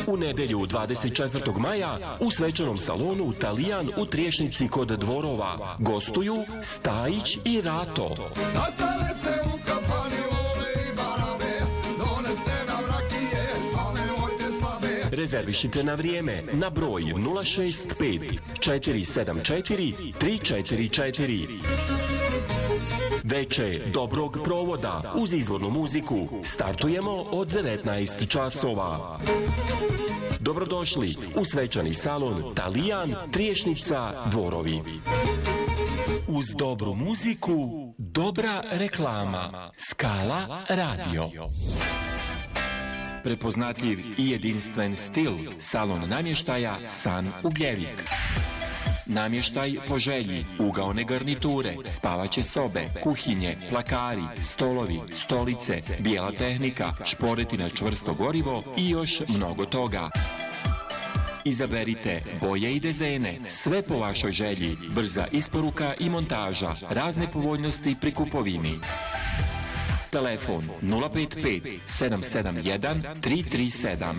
U nedelju 24. maja u svečanom salonu Talijan u Triješnici kod Dvorova gostuju Stajić i Rato. Nastale se u kafani lole i barabe, doneste nam rakije, a nemojte slabe. Rezervišite na vrijeme na broj 065 474 344. Veče dobrog provoda uz izvornu muziku startujemo od 19 časova. Dobrodošli u svečani salon Talijan, Triješnica, Dvorovi. Uz dobru muziku, dobra reklama. Skala Radio. Prepoznatljiv i jedinstven stil salon namještaja San Ugljevik. Namještaj po želji, ugaone garniture, spavaće sobe, kuhinje, plakari, stolovi, stolice, bijela tehnika, šporetina čvrsto gorivo i još mnogo toga. Izaberite boje i dizajne, sve po vašoj želji, brza isporuka i montaža, razne povoljnosti pri kupovini. Telefon 055 771 337.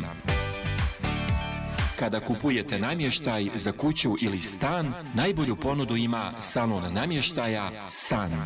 Kada kupujete namještaj za kuću ili stan, najbolju ponudu ima salon namještaja San.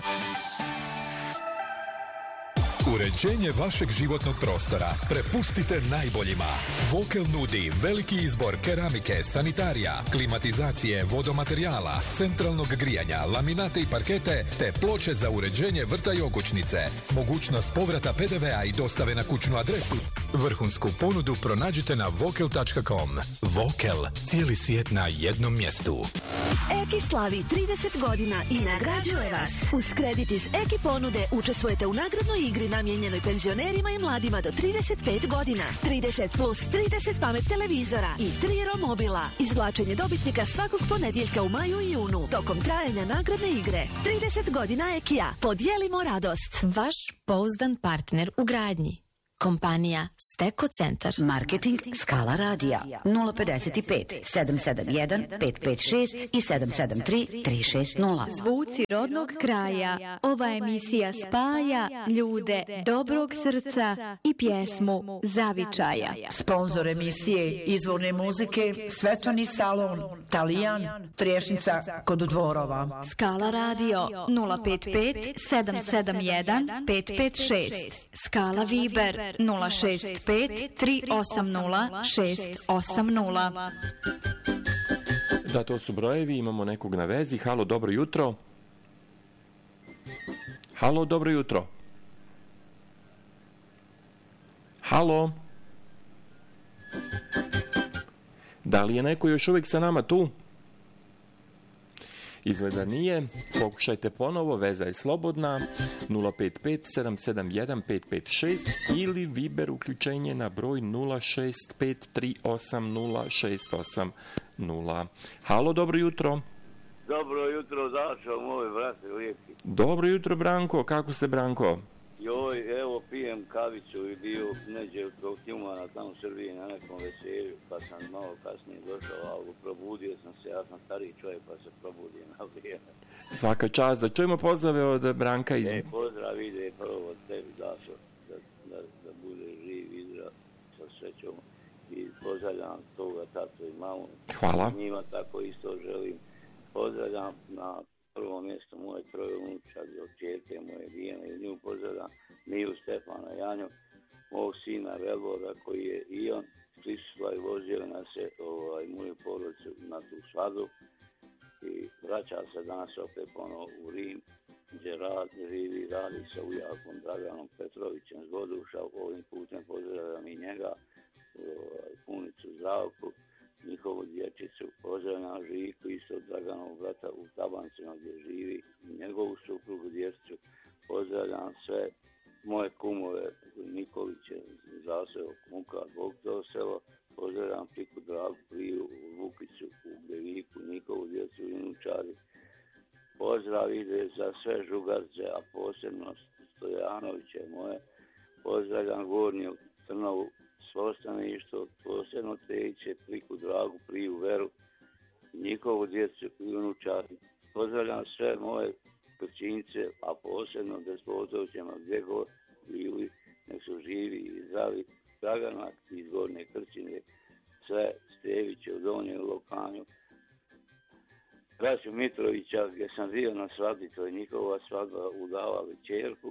Uređenje vašeg životnog prostora prepustite najboljima. Vokel nudi veliki izbor keramike, sanitarija, klimatizacije, vodomaterijala, centralnog grijanja, laminate i parkete, te ploče za uređenje vrta i okućnice. Mogućnost povrata PDV-a i dostave na kućnu adresu. Vrhunsku ponudu pronađite na vokel.com. Vokel, cijeli svijet na jednom mjestu. Eki slavi 30 godina i nagrađuje vas. Uz kredit iz Eki ponude učestvujete u nagradnoj igri namijenjenoj penzionerima i mladima do 35 godina. 30 plus 30 pamet televizora i 3 romobila. Izvlačenje dobitnika svakog ponedjeljka u maju i junu tokom trajanja nagradne igre. 30 godina Ekija. Podijelimo radost. Vaš pouzdan partner u gradnji. Kompanija Steko Centar. Marketing Skala Radija 055 771 556 i 773 360. Zvuci rodnog kraja. Ova emisija spaja ljude dobrog srca i pjesmu zavičaja. Sponzor emisije izvorne muzike svečani salon Talijan, Triješnica kod Dvorova. Skala Radio 055 771 556. Skala Viber 065 380 680. Da, to su brojevi, imamo nekog na vezi. Halo, dobro jutro. Halo, dobro jutro. Halo. Da li je neko još uvijek sa nama tu? Izgleda nije. Pokušajte ponovo, veza je slobodna. 055 771 556 ili Viber uključenje na broj 065 380 680. Halo, dobro jutro. Dobro jutro, Dašo, moj brate, lijepi. Dobro jutro, Branko. Kako ste, Branko? Joj, evo, pijem kavicu i bio neđe u tog Tjumana tamo u Srbiji na nekom veselju, pa sam malo kasnije došao, ali probudio sam se, ja sam stariji čovjek, pa se probudio na vrijeme. Svaka čast, da čujemo pozdrave od Branka iz... Pozdrav ide prvo od tebi, Dašo, da bude živ i zdrav sa srećom i pozdravljam toga tato i mamu. Hvala. Njima tako isto želim. Pozdravljam na prvo mjesto moje troje unučad, od čerke moje Dijene i nju pozdravljam, Miju, Stefana, Janju, mog sina Velvoda koji je i on prisutila i vozio nas se moju porodicu na tu svadbu i vraća se danas opet ponovo u Rim gdje radi sa ujakom Draganom Petrovićem z Goduša. Ovim putem pozdravljam i njega, punicu Zdravku, njihovu dječicu, pozdravljam Žiku, isto Draganovog brata u Tabancima gdje živi, njegovu suprugu, dječicu, pozdravljam sve moje kumove, Nikoliće, Zaseo, Muka, Bog to selo, pozdravljam Piku, Dragu, Priju, Vukicu, u Gljeviku, njihovu djecu i unučari. Pozdrav ide za sve Žugarce, a posebno Stojanoviće moje, pozdravljam Gornju Trnovu, svo staništvo, posebno Tejiće, Pliku, Dragu, Priju, Veru, njihovu djecu i unučari. Pozdravljam sve moje krčince, a posebno Despotovćima gdje god bili, nek su živi i zdravi. Dragana iz Gornje Krčine, sve Steviće u Donjem Lokanju, braću Mitrovića, gdje sam bio na svadbi, to je njihova svadba, udavali ćerku,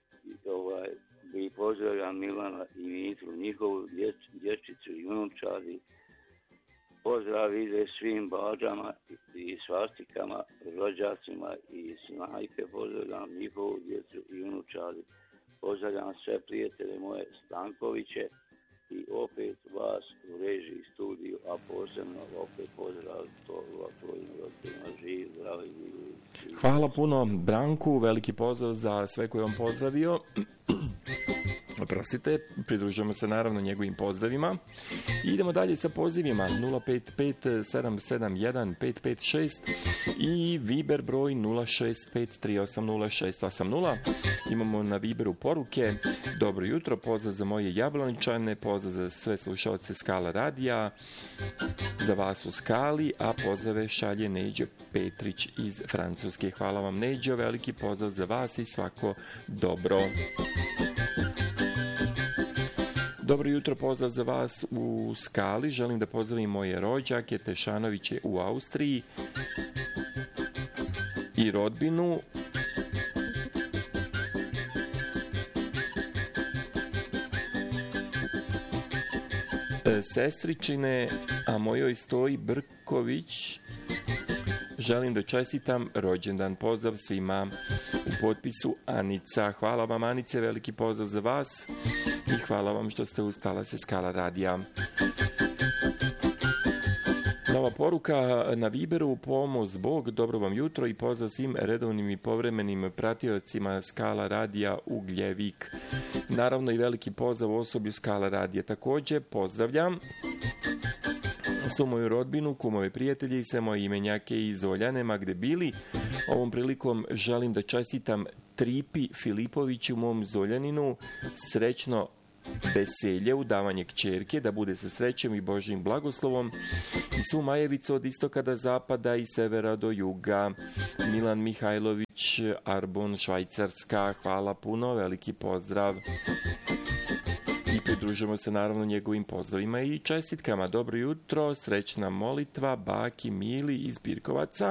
i pozdravljam Milana i Mitru, njihovu dječicu i unučadi. Pozdrav ide svim bađama i svastikama, rođacima i Snajpe, pozdravljam njihovu djecu i unučadi. Pozdravljam sve prijatelje moje Stankoviće i opet vas u režiji studiju, a posebno opet pozdrav tvojim roditeljima, živ, zdravi. Hvala puno Branku, veliki pozdrav za sve koje on pozdravio. Oprostite, pridružujemo se naravno njegovim pozdravima. I idemo dalje sa pozivima 055-771-556 i Viber broj 065-380-680. Imamo na Viberu poruke: dobro jutro, pozdrav za moje Jablaničane, pozdrav za sve slušalce Skala radija, za vas u Skali, a pozdrave šalje Neđo Petrić iz Francuske. Hvala vam Neđo, veliki pozdrav za vas i svako dobro. Dobro jutro, pozdrav za vas u Skali. Želim da pozdravim moje rođake Tešanoviće u Austriji i rodbinu. Sestričine, a mojoj Stoji Brković želim da čestitam rođendan. Pozdrav svima. U potpisu Anica. Hvala vam Anice, veliki pozdrav za vas i hvala vam što ste ustala se Skala radija. Nova poruka na Viberu: pomoz Bog, dobro vam jutro i pozdrav svim redovnim i povremenim pratiocima Skala radija Ugljevik. Naravno i veliki pozdrav osoblju Skala radija. Također pozdravljam svu moju rodbinu, kumove, prijatelji i sve moje imenjake iz Zoljane, ma gde bili. Ovom prilikom želim da čestitam Tripi Filipoviću, mom Zoljaninu, srećno veselje, udavanje kćerke, da bude sa srećom i Božjim blagoslovom, i svu Majevicu od istoka do zapada i severa do juga. Milan Mihajlović, Arbon, Švajcarska. Hvala puno, veliki pozdrav. I pridružujemo se naravno njegovim pozdravima i čestitkama. Dobro jutro, srećna molitva baki Mili iz Birkovaca.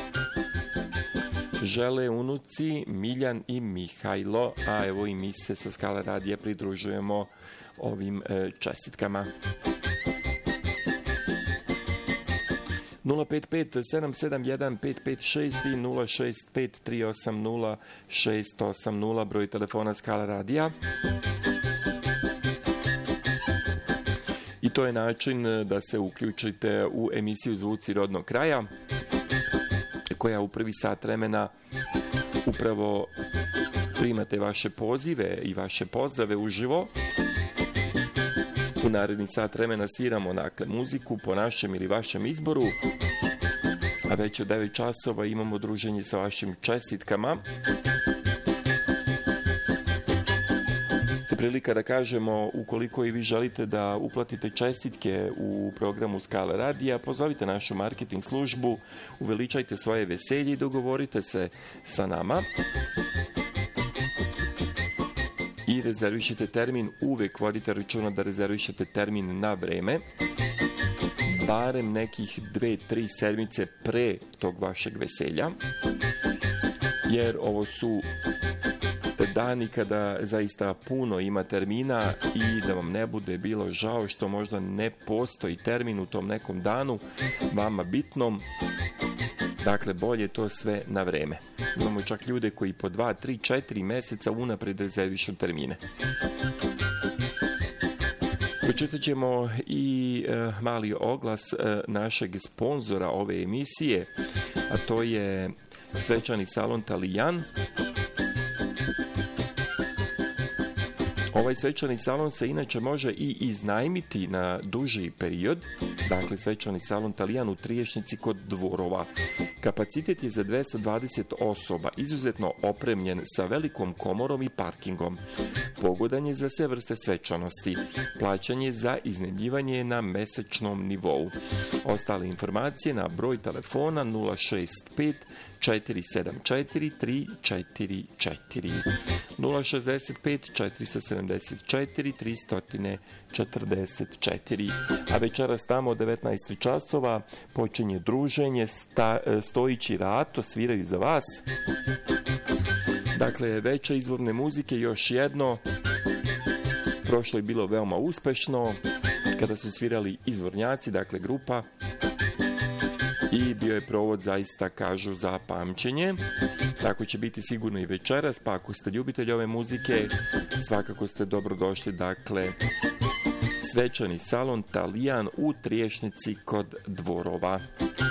Žele unuci Miljan i Mihajlo, a evo i mi se sa Skala radija pridružujemo ovim čestitkama. 055-771-556 i 065-380-680, broj telefona Skala radija. I to je način da se uključite u emisiju Zvuci rodnog kraja, koja u prvi sat vremena upravo primate vaše pozive i vaše pozdrave uživo. U naredni sat vremena sviramo muziku po našem ili vašem izboru, a već od 9 časova imamo druženje sa vašim čestitkama. Prilika da kažemo, ukoliko i vi želite da uplatite čestitke u programu Skala radija, pozovite našu marketing službu, uveličajte svoje veselje i dogovorite se sa nama i rezervišite termin. Uvek vodite računa da rezervišete termin na vreme, barem nekih 2-3 sedmice pre tog vašeg veselja, jer ovo su dani kada zaista puno ima termina i da vam ne bude bilo žao što možda ne postoji termin u tom nekom danu vama bitnom. Dakle, bolje to sve na vreme. Imamo čak ljude koji po 2, 3, 4 meseca unapred rezervišu termine. Pročitat ćemo i mali oglas našeg sponzora ove emisije, a to je svečani salon Talijan. Ovaj svečani salon se inače može i iznajmiti na duži period. Dakle, svečani salon Talijan u Triješnici kod Dvorova. Kapacitet je za 220 osoba, izuzetno opremljen sa velikom komorom i parkingom. Pogodan je za sve vrste svečanosti. Plaćanje za iznajmljivanje na mesečnom nivou. Ostale informacije na broj telefona 065 474 344 065 474 344. A večeras tamo od 19 časova počinje druženje, Stojići Rato sviraju za vas. Dakle, veća izvorne muzike, još jedno. Prošlo je bilo veoma uspešno kada su svirali izvornjaci, dakle grupa, i bio je provod zaista, kažu, za pamćenje. Tako će biti sigurno i večeras, pa ako ste ljubitelji ove muzike, svakako ste dobrodošli. Dakle, svečani salon Talijan u Triješnici kod Dvorova.